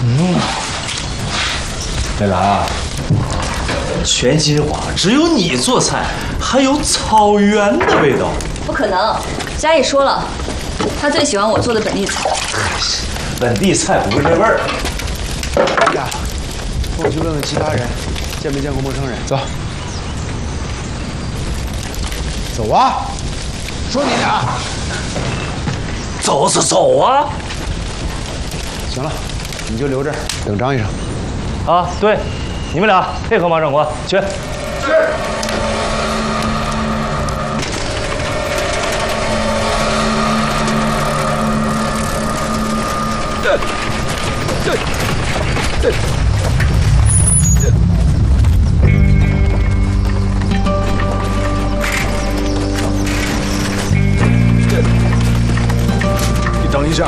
美兰，全金华只有你做菜还有草原的味道。 不可能，佳艺说了，他最喜欢我做的本地菜。 本地菜不是这味儿。 呀，我去问问其他人，见没见过陌生人？走，走啊！说你俩， 走是走啊。 行了，你就留这儿等张医生。 啊，对，你们俩配合马长官去。 是。 你等一下。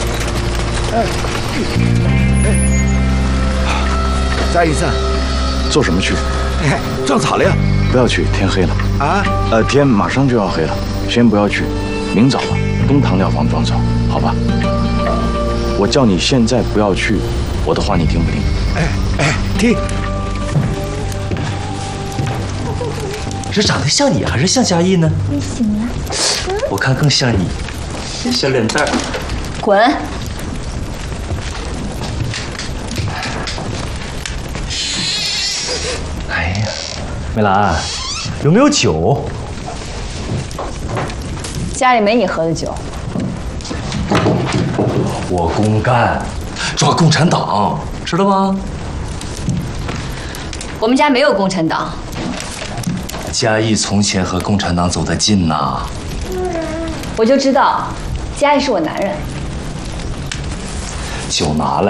加医生， 做什么去？ 种草了呀。 不要去，天黑了。 啊？ 天马上就要黑了，先不要去，明早吧，东塘料房装草，好吧？我叫你现在不要去，我的话你听不听？ 听。 是长得像你还是像嘉义呢？ 你醒了？ 我看更像你，小脸蛋儿。 滚！ 哎呀，美兰，有没有酒？ 家里没你喝的酒。 我公干，抓共产党，知道吗？ 我们家没有共产党。 嘉义从前和共产党走得近呐。 我就知道，佳艺是我男人。 酒拿来。